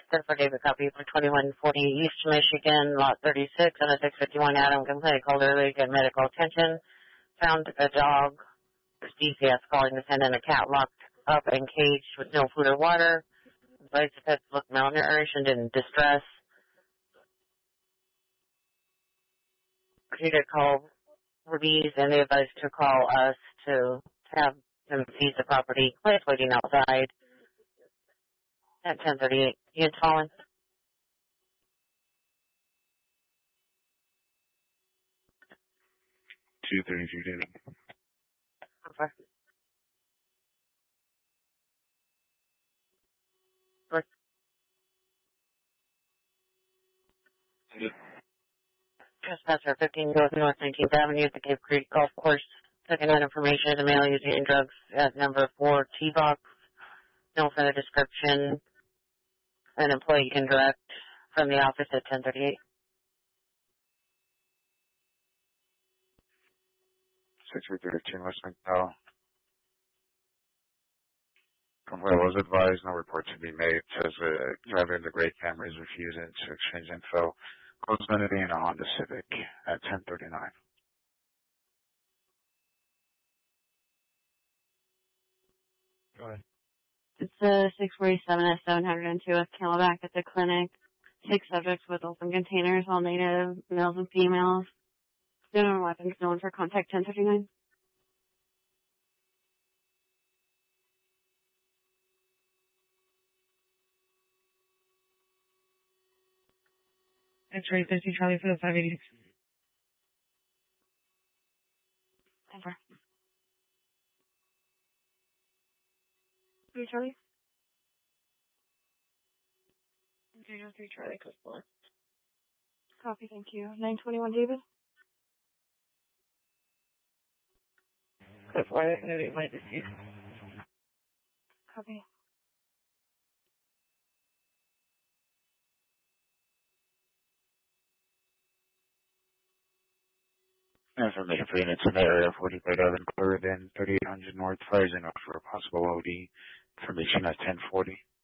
Then for David copy for 2140 East Michigan, lot 36, on a 651 Adam complaint, called early, get medical attention. Found a dog, DCS calling to send in a cat locked up and caged with no food or water. Advised the pets look malnourished and in distress. He did call Ruby's and they advised to call us to have them seize the property. Claire's waiting outside at 10:38. Ian calling. 232 David. Okay. What? Trespasser 15 North 19th Avenue at the Cape Creek Golf Course. Second-hand information, the male using drugs at number 4 T-Box. No further description. An employee can direct from the office at 10:38. 6332 West McDowell. Complaint was advised, no report to be made. Says driver in the Great Camry is refusing to exchange info. Code's going to be in a Honda Civic at 10:39. Go ahead. It's a 647 at 702 West Camelback at the clinic. 6 subjects with open containers, all native, males and females. No weapons, no one for contact 1039. X-ray 13 Charlie for the 586. Over. 3 Charlie? 303 Charlie, code 4. Copy, thank you. 921 David? Code 4, that's going to be my dispute. Copy. Information for units in the area 43rd Avenue, Clarendon, 3800 North, fires in for a possible OD. Information at 1040.